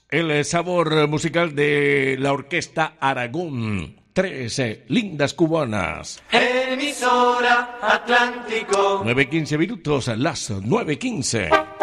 El sabor musical de la Orquesta Aragón. 13 lindas cubanas. Emisora Atlántico. 9:15 minutos, las 9:15.